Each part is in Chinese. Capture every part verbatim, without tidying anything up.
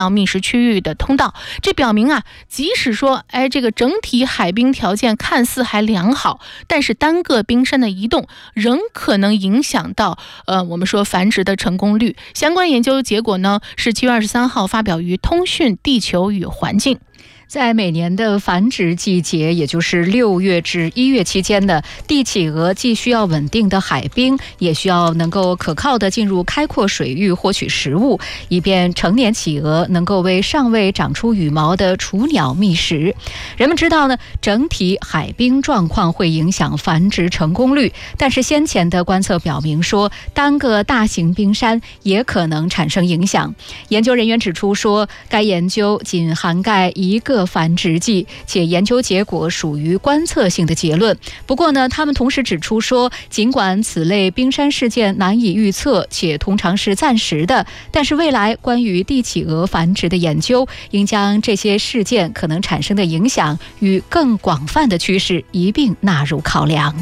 觅食区域的通道，这表明啊，即使说，哎，这个整体海冰条件看似还良好，但是单个冰山的移动仍可能影响到，呃，我们说繁殖的成功率。相关研究结果呢，是七月二十三号发表于《通讯地球与环境》。 在每年的繁殖季节，也就是六月至一月期间呢，帝企鹅既需要稳定的海冰，也需要能够可靠的进入开阔水域获取食物，以便成年企鹅能够为尚未长出羽毛的雏鸟觅食。人们知道呢，整体海冰状况会影响繁殖成功率，但是先前的观测表明说，单个大型冰山也可能产生影响。研究人员指出说，该研究仅涵盖一个繁殖季，且研究结果属于观测性的结论。不过呢，他们同时指出说，尽管此类冰山事件难以预测，且通常是暂时的，但是未来关于帝企鹅繁殖的研究应将这些事件可能产生的影响与更广泛的趋势一并纳入考量。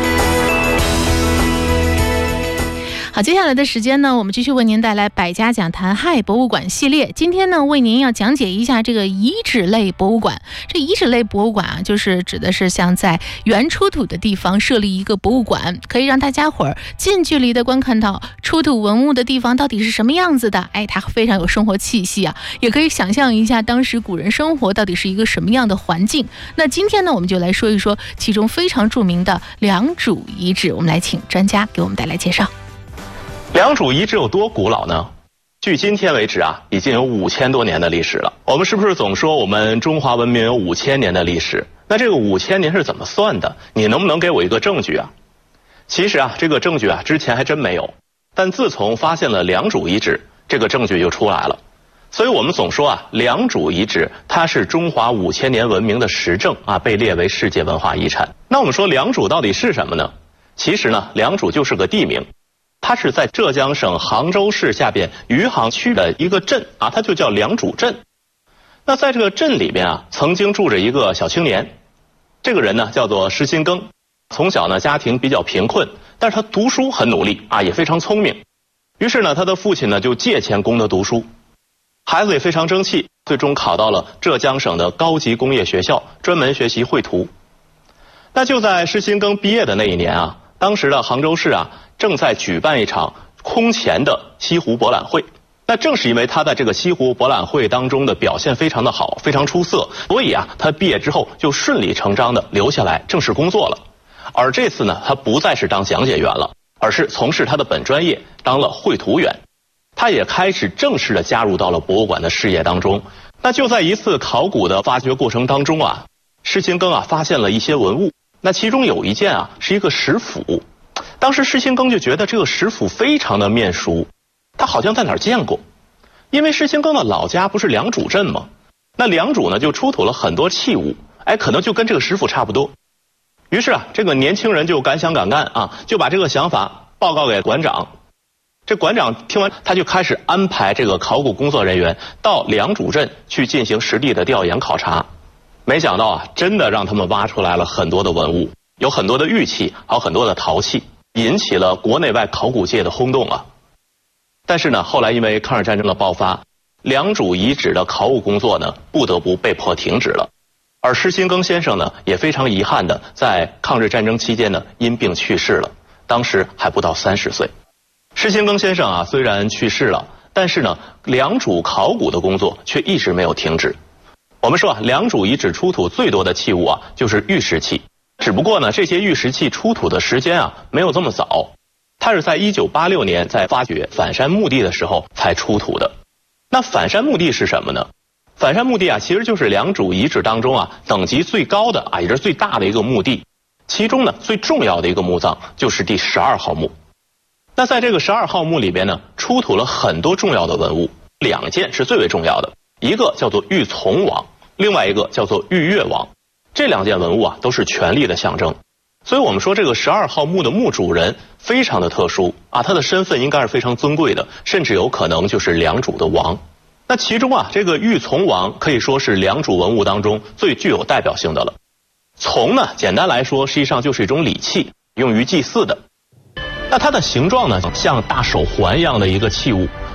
好，接下来的时间呢，我们继续为您带来百家讲坛嗨博物馆系列。今天呢，为您要讲解一下这个遗址类博物馆。这遗址类博物馆啊，就是指的是像在原出土的地方设立一个博物馆，可以让大家伙儿近距离的观看到出土文物的地方到底是什么样子的。哎，它非常有生活气息啊，也可以想象一下当时古人生活到底是一个什么样的环境。那今天呢，我们就来说一说其中非常著名的良渚遗址。我们来请专家给我们带来介绍。 良渚遗址有多古老呢？距今天为止啊，已经有五千多年的历史了。我们是不是总说我们中华文明有五千年的历史？那这个五千年是怎么算的？你能不能给我一个证据啊？其实啊，这个证据啊，之前还真没有。但自从发现了良渚遗址，这个证据就出来了。所以我们总说啊，良渚遗址它是中华五千年文明的实证啊，被列为世界文化遗产。那我们说良渚到底是什么呢？其实呢，良渚就是个地名。它是在浙江省杭州市下边余杭区的一个镇啊，它就叫良渚镇。那在这个镇里边啊，曾经住着一个小青年，这个人呢叫做施新庚，从小呢家庭比较贫困，但是他读书很努力啊，也非常聪明。于是呢，他的父亲呢就借钱供他读书，孩子也非常争气，最终考到了浙江省的高级工业学校，专门学习绘图。那就在施新庚毕业的那一年啊，当时的杭州市啊正在举办一场空前的西湖博览会。那正是因为他在这个西湖博览会当中的表现非常的好，非常出色，所以啊，他毕业之后就顺理成章的留下来正式工作了。而这次呢，他不再是当讲解员了，而是从事他的本专业，当了绘图员。他也开始正式的加入到了博物馆的事业当中。那就在一次考古的发掘过程当中啊，施新庚啊发现了一些文物。那其中有一件啊是一个石斧。当时施新庚就觉得这个石斧非常的面熟，他好像在哪儿见过。因为施新庚的老家不是良渚镇吗？那良渚呢就出土了很多器物，哎，可能就跟这个石斧差不多。于是啊，这个年轻人就敢想敢干啊，就把这个想法报告给馆长。这馆长听完，他就开始安排这个考古工作人员到良渚镇去进行实地的调研考察。没想到啊，真的让他们挖出来了很多的文物，有很多的玉器，还有很多的陶器，引起了国内外考古界的轰动啊。但是呢，后来因为抗日战争的爆发，良渚遗址的考古工作呢，不得不被迫停止了。而施新庚先生呢，也非常遗憾的在抗日战争期间呢，因病去世了，当时还不到三十岁。施新庚先生啊，虽然去世了，但是呢，良渚考古的工作却一直没有停止。我们说啊，良渚遗址出土最多的器物啊，就是玉石器。只不过呢，这些玉石器出土的时间啊，没有这么早。它是在一九八六年在发掘反山墓地的时候才出土的。那反山墓地是什么呢？反山墓地啊，其实就是良渚遗址当中啊等级最高的啊，也是最大的一个墓地。其中呢，最重要的一个墓葬就是第十二号墓。那在这个十二号墓里边呢，出土了很多重要的文物，两件是最为重要的，一个叫做玉琮网，另外一个叫做玉月网。这两件文物啊，都是权力的象征。所以我们说这个十二号墓的墓主人非常的特殊啊，他的身份应该是非常尊贵的，甚至有可能就是良渚的王。那其中啊，这个玉琮网可以说是良渚文物当中最具有代表性的了。琮呢，简单来说实际上就是一种礼器，用于祭祀的。那它的形状呢，像大手环一样的一个器物，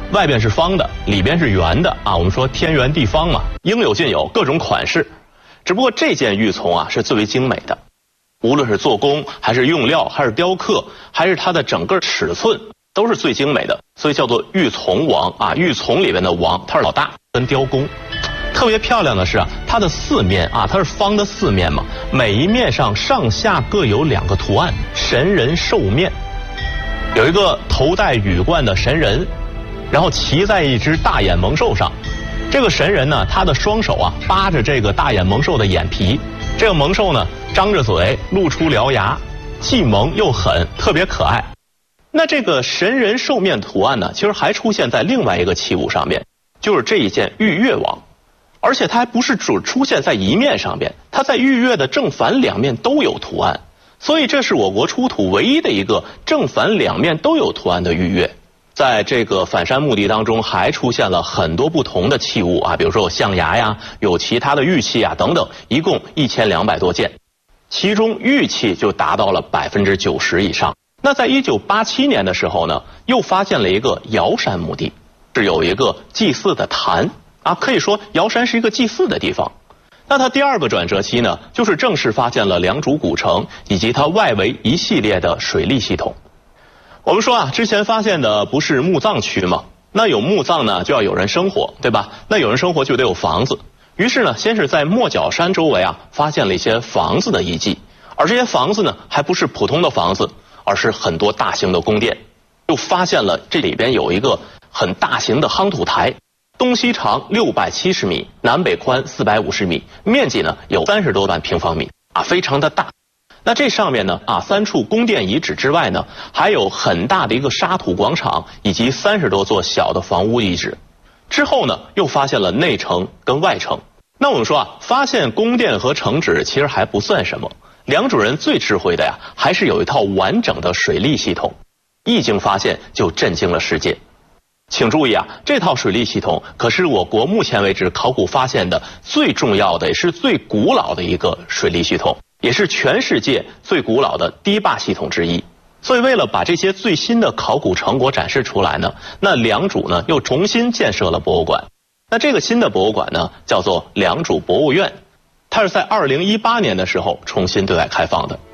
外边是方的，里边是圆的啊。我们说天圆地方嘛，应有尽有，各种款式。只不过这件玉琮啊是最为精美的，无论是做工还是用料还是雕刻还是它的整个尺寸都是最精美的，所以叫做玉琮王啊。玉琮里边的王，它是老大，跟雕工。特别漂亮的是啊，它的四面啊，它是方的四面嘛，每一面上上下各有两个图案，神人兽面，有一个头戴羽冠的神人，然后骑在一只大眼猛兽上。这个神人呢，他的双手啊扒着这个大眼猛兽的眼皮，这个猛兽呢张着嘴，露出獠牙，既萌又狠，特别可爱。那这个神人兽面图案呢，其实还出现在另外一个器物上面，就是这一件玉月王。而且它还不是只出现在一面上边，它在玉月的正反两面都有图案，所以这是我国出土唯一的一个正反两面都有图案的玉月。在这个反山墓地当中，还出现了很多不同的器物啊，比如说有象牙呀，有其他的玉器啊等等，一共一千两百多件，其中玉器就达到了百分之九十以上。那在一九八七年的时候呢，又发现了一个瑶山墓地，是有一个祭祀的坛。啊，可以说瑶山是一个祭祀的地方。那它第二个转折期呢，就是正式发现了良渚古城以及它外围一系列的水利系统。我们说啊，之前发现的不是墓葬区吗？那有墓葬呢，就要有人生活，对吧？那有人生活就得有房子。于是呢，先是在莫角山周围啊，发现了一些房子的遗迹，而这些房子呢，还不是普通的房子，而是很多大型的宫殿。又发现了这里边有一个很大型的夯土台。东西长六百七十米，南北宽四百五十米，面积呢有三十多万平方米啊，非常的大。那这上面呢啊，三处宫殿遗址之外呢，还有很大的一个沙土广场，以及三十多座小的房屋遗址。之后呢，又发现了内城跟外城。那我们说啊，发现宫殿和城址其实还不算什么，良渚人最智慧的呀，还是有一套完整的水利系统。一经发现就震惊了世界。请注意啊，这套水利系统可是我国目前为止考古发现的最重要的，也是最古老的一个水利系统，也是全世界最古老的堤坝系统之一。所以为了把这些最新的考古成果展示出来呢，那良渚呢又重新建设了博物馆。那这个新的博物馆呢，叫做良渚博物院，它是在二零一八年的时候重新对外开放的。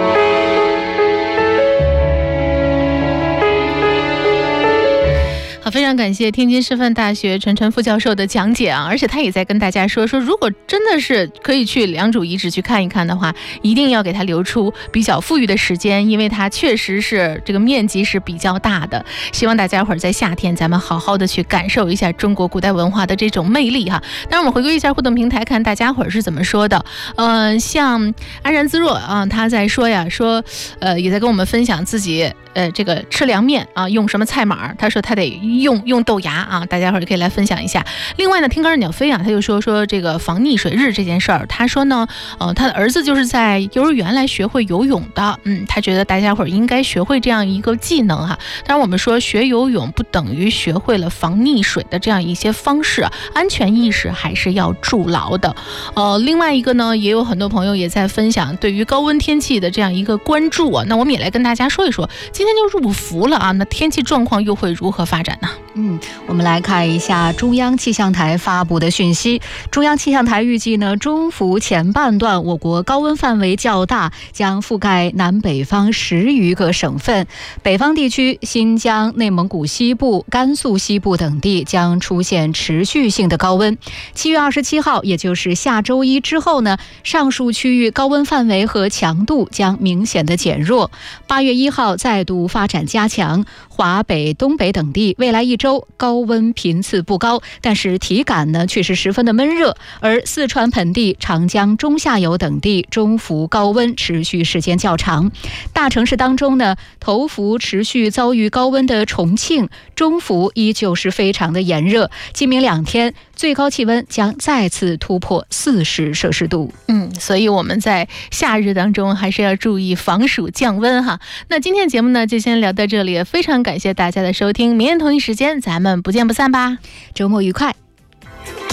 好，非常感谢天津师范大学陈晨副教授的讲解啊！而且他也在跟大家说说，如果真的是可以去良渚遗址去看一看的话，一定要给他留出比较富裕的时间，因为它确实是这个面积是比较大的。希望大家伙儿在夏天咱们好好的去感受一下中国古代文化的这种魅力哈。当然，我们回归一下互动平台，看大家伙儿是怎么说的。呃，像安然自若啊，他在说呀，说呃也在跟我们分享自己呃这个吃凉面啊用什么菜码，他说他得用用豆芽啊，大家伙儿可以来分享一下。另外呢，听歌儿鸟飞啊，他就说说这个防溺水日这件事儿，他说呢，呃，他的儿子就是在幼儿园来学会游泳的，嗯，他觉得大家伙儿应该学会这样一个技能哈。当然，我们说学游泳不等于学会了防溺水的这样一些方式啊，安全意识还是要筑牢的。呃，另外一个呢，也有很多朋友也在分享对于高温天气的这样一个关注啊，那我们也来跟大家说一说，今天就入伏了啊，那天气状况又会如何发展呢？ 嗯，我们来看一下中央气象台发布的讯息。中央气象台预计呢，中伏前半段我国高温范围较大，将覆盖南北方十余个省份。北方地区、新疆、内蒙古西部、甘肃西部等地将出现持续性的高温。七月二十七号，也就是下周一之后呢，上述区域高温范围和强度将明显的减弱。八月一号再度发展加强，华北、东北等地未来一周高温频次不高，但是体感呢却是十分的闷热。而四川盆地、长江中下游等地中伏高温持续时间较长。大城市当中呢，头伏持续遭遇高温的重庆，中伏依旧是非常的炎热。今明两天最高气温将再次突破四十摄氏度。 嗯，所以我们在夏日当中还是要注意防暑降温哈。那今天节目呢就先聊到这里，非常感谢大家的收听，明天同一时间咱们不见不散吧， 周末愉快。